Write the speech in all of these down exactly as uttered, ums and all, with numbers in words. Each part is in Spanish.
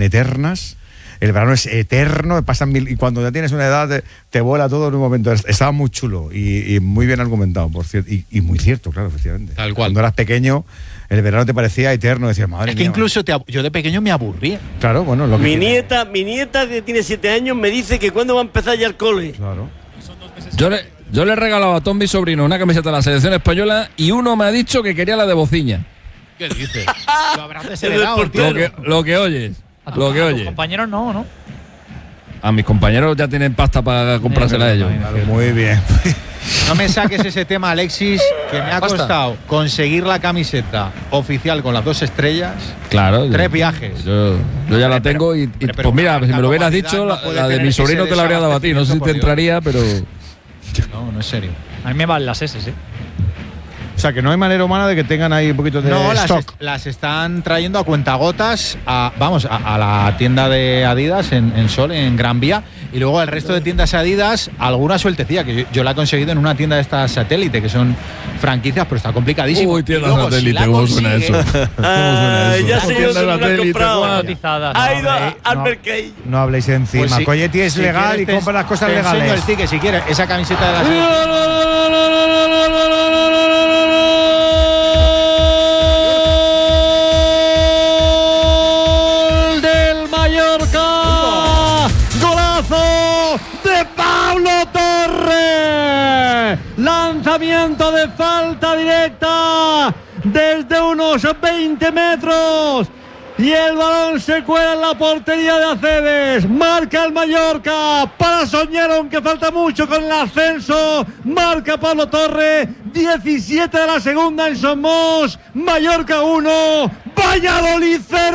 parecen eternas. El verano es eterno, pasan mil, y cuando ya tienes una edad te, te vuela todo en un momento. Estaba muy chulo y, y muy bien argumentado, por cierto, y, y muy cierto, claro, efectivamente. Tal cual. Cuando eras pequeño, el verano te parecía eterno, decías, madre Es que mía, incluso te, yo de pequeño me aburría. Claro, bueno, lo que Mi tiene. nieta, mi nieta que tiene siete años me dice que cuándo va a empezar ya el cole. Claro. Yo le, yo le he regalado a todos mis sobrinos una camiseta de la selección española y uno me ha dicho que quería la de Bociña. ¿Qué dices? Lo habrás El desheredado, portero. Lo que, lo que oyes. A tu- Lo que a tus oyes. compañeros no, ¿no? A mis compañeros ya tienen pasta para comprársela a ellos. Claro, muy bien. No me saques ese tema, Alexis, que me ha Basta. costado conseguir la camiseta oficial con las dos estrellas. Claro. Tres yo- viajes. Yo, yo ya la Pero- tengo y, y, pero- pues mira, pero si me lo hubieras calidad dicho, no la, puede la de tener mi ese sobrino te la habría dado a ti. No sé si desabastecimiento, te por entraría, pero... No, no es serio. A mí me valen las S, ¿eh? O sea, que no hay manera humana de que tengan ahí un poquito de No, las, stock. est- las están trayendo a cuentagotas a, vamos, a, a la tienda de Adidas en, en Sol, en Gran Vía, y luego el resto de tiendas Adidas, alguna sueltecilla, que yo, yo la he conseguido en una tienda de estas satélite, que son franquicias, pero está complicadísimo. Uy, tienda Y luego, si satélite, la ¿cómo suena eso? consigue- ¿Cómo suena Ah, eso? ya ¿Cómo sé yo tienda dónde lo han satélite, comprado. Juan? Cotizadas. Ha ido a hombre, no. Albert Key. No habléis encima. Pues sí, Coyetti es si legal quieres y te- compra las cosas te enseño legales. el ticket si quieres, esa camiseta de la selección. ¡Gol del Mallorca! ¡Golazo de Pablo Torre! Lanzamiento de falta directa desde unos veinte metros. Y el balón se cuela en la portería de Aceves. Marca el Mallorca. Para soñar, aunque falta mucho con el ascenso. Marca Pablo Torre. diecisiete de la segunda en Somos. Mallorca uno. Valladolid cero.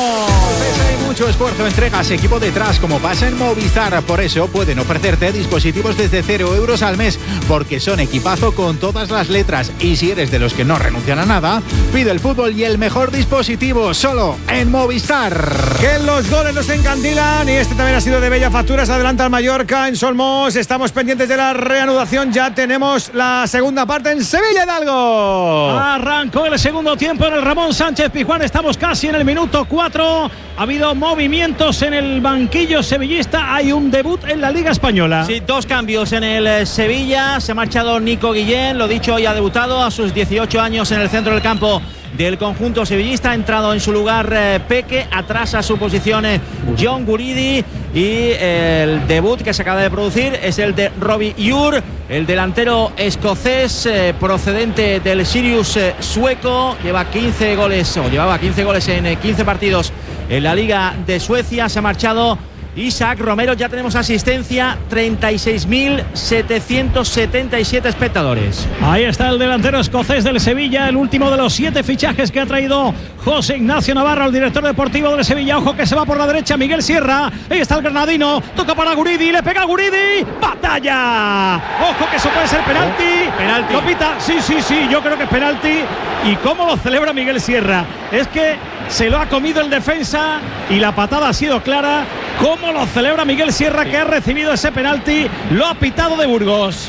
Hay mucho esfuerzo, entregas, equipo detrás, como pasa en Movistar. Por eso pueden ofrecerte dispositivos desde cero euros al mes, porque son equipazo con todas las letras. Y si eres de los que no renuncian a nada, pide el fútbol y el mejor dispositivo solo en Movistar. Que los goles nos encandilan y este también ha sido de bella factura. Se adelanta el Mallorca en Solmos. Estamos pendientes de la reanudación. Ya tenemos la segunda parte en Sevilla Hidalgo. Arrancó el segundo tiempo en el Ramón Sánchez Pizjuán. Estamos casi en el minuto cuatro. Ha habido movimientos en el banquillo sevillista. Hay un debut en la Liga Española. Sí, dos cambios en el eh, Sevilla. Se ha marchado Nico Guillén, lo dicho, y ha debutado a sus dieciocho años en el centro del campo del conjunto sevillista. Ha entrado en su lugar eh, Peque, atrás a su posición eh, John Guridi, y eh, el debut que se acaba de producir es el de Robbie Ure, el delantero escocés eh, procedente del Sirius eh, sueco. Lleva quince goles, o llevaba quince goles en eh, quince partidos en la Liga de Suecia. Se ha marchado Isaac Romero. Ya tenemos asistencia, treinta y seis mil setecientos setenta y siete espectadores. Ahí está el delantero escocés del Sevilla, el último de los siete fichajes que ha traído José Ignacio Navarro, el director deportivo del Sevilla. Ojo que se va por la derecha Miguel Sierra. Ahí está el granadino, toca para Guridi, le pega a Guridi, batalla. Ojo que eso puede ser penalti. Penalti. Lo pita, sí, sí, sí, yo creo que es penalti. ¿Y cómo lo celebra Miguel Sierra? Es que se lo ha comido el defensa y la patada ha sido clara. ¿Cómo lo celebra Miguel Sierra, que ha recibido ese penalti? Lo ha pitado de Burgos.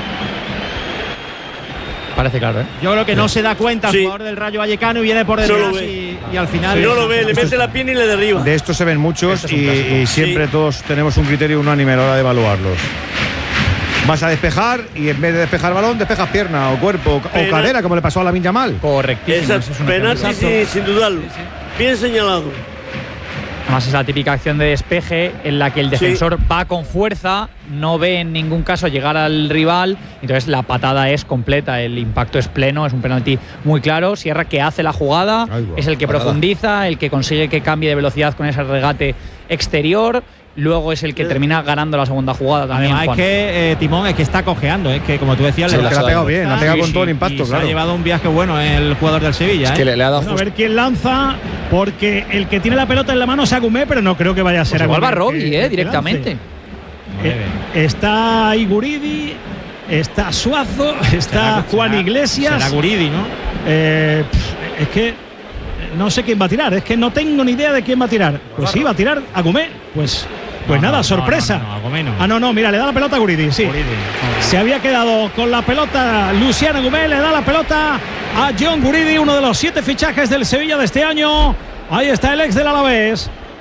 Parece claro, ¿eh? Yo creo que no se da cuenta el Sí. jugador del Rayo Vallecano y viene por No detrás lo ve. y, y al final Si no lo ve, le mete la pierna y le derriba. De estos se ven muchos y, y siempre Sí. todos tenemos un criterio unánime a la hora de evaluarlos. Vas a despejar y en vez de despejar balón, despejas pierna o cuerpo o, Pena- o cadera, como le pasó a Lamine Yamal. Correctísimo. Esa eso es un penalti ejemplo. sin, sin dudarlo. Bien señalado. Además es la típica acción de despeje en la que el defensor Sí. va con fuerza, no ve en ningún caso llegar al rival, entonces la patada es completa, el impacto es pleno, es un penalti muy claro. Sierra, que hace la jugada, Ay, guau, es el que patada. profundiza, el que consigue que cambie de velocidad con ese regate exterior, luego es el que termina ganando la segunda jugada también. Además es Juan. que eh, Timón es que está cojeando, es que como tú decías, Sí, le la da- ha pegado bien, la ha pegado con Sí, todo el sí, impacto, y se claro. ha llevado un viaje bueno el jugador del Sevilla. Es ¿eh? que le, le ha dado Bueno, a justo. ver quién lanza, porque el que tiene la pelota en la mano es Agumé, pero no creo que vaya a ser Pues igual Agumé va Robbie, el que- eh, el que directamente. lance. Eh, está Iguridi, está Suazo, está Será- Juan será- Iglesias. será Guridi, ¿no? Eh, pff, es que no sé quién va a tirar, es que no tengo ni idea de quién va a tirar. Pues sí, va a tirar Agumé. Pues, pues No, nada, no, sorpresa. no, no, no, Agumé no. Ah, no, no, mira, le da la pelota a Guridi, sí. Guridi. Se había quedado con la pelota Luciano Agumé, le da la pelota a John Guridi, uno de los siete fichajes del Sevilla de este año. Ahí está el ex del Alavés.